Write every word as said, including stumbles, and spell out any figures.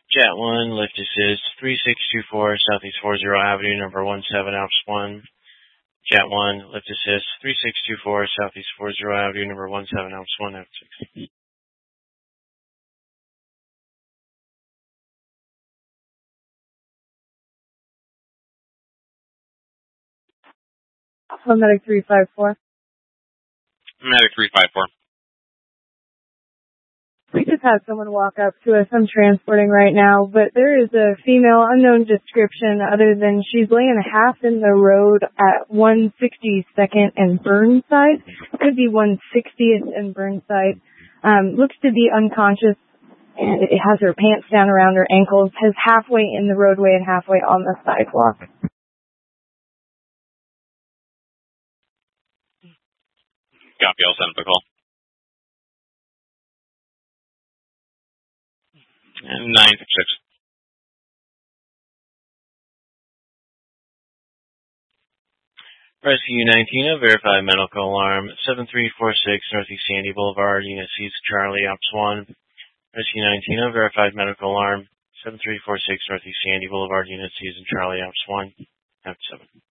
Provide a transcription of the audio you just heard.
Jet one, lift assist, three six two four Southeast forty Avenue, number one seven, Alps one. Jet one, lift assist, three six two four Southeast forty Avenue, number one seven, Alps one, Alps six. Medic three five four. Medic three five four. We just had someone walk up to us. I'm transporting right now, but there is a female unknown description other than she's laying half in the road at one sixty-second and Burnside. Could be one sixtieth and Burnside. Um, looks to be unconscious, and it has her pants down around her ankles, has halfway in the roadway and halfway on the sidewalk. Copy, I'll send up a call. And nine six six. Rescue nineteen, verified medical alarm, seven three four six Northeast Sandy Boulevard, Unit C, Charlie, Ops one. Rescue nineteen, verified medical alarm, seven three four six Northeast Sandy Boulevard, Unit C, Charlie, Ops one, Ops seven.